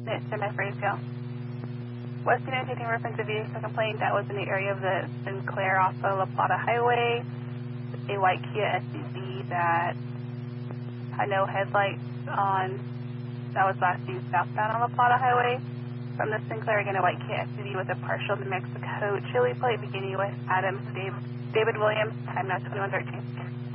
It's Jim Frazier. West Union taking reference to vehicle complaint that was in the area of the Sinclair off of La Plata Highway. A white Kia SUV that had no headlights on, that was last seen southbound on La Plata Highway. From the Sinclair, again, a white Kia SUV with a partial New Mexico Chili plate beginning with Adams David Williams, time now 21:13.